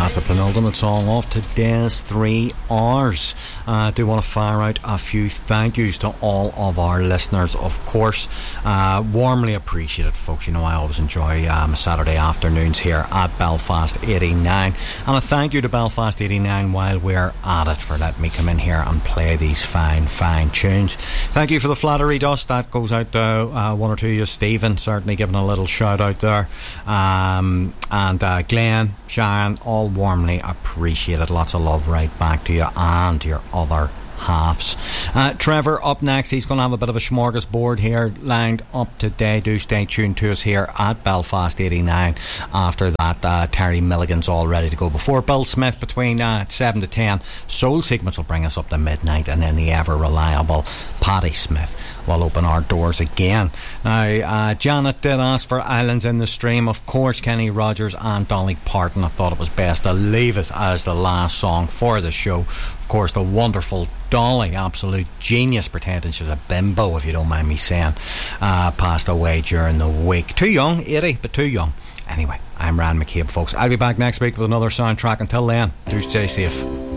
That's the penultimate song of today's 3 hours. I do want to fire out a few thank yous to all of our listeners, of course. Warmly appreciated, folks. You know, I always enjoy my Saturday afternoons here at Belfast 89. And a thank you to Belfast 89 while we're at it for letting me come in here and play these fine tunes. Thank you for the flattery dust. That goes out to one or two of you. Stephen, certainly giving a little shout out there. And Glenn, Sharon, all warmly appreciated. Lots of love right back to you and to your other halves. Trevor up next. He's going to have a bit of a smorgasbord here lined up today. Do stay tuned to us here at Belfast 89. After that, Terry Milligan's all ready to go. Before Bill Smith between 7 to 10, Soul Sequence will bring us up to midnight, and then the ever reliable Patti Smith will open our doors again. Now, Janet did ask for Islands in the Stream. Of course, Kenny Rogers and Dolly Parton. I thought it was best to leave it as the last song for the show. Of course, the wonderful Dolly, absolute genius, pretending she's a bimbo, if you don't mind me saying, passed away during the week. Too young, 80, but too young. Anyway, I'm Ryan McCabe, folks. I'll be back next week with another soundtrack. Until then, do stay safe.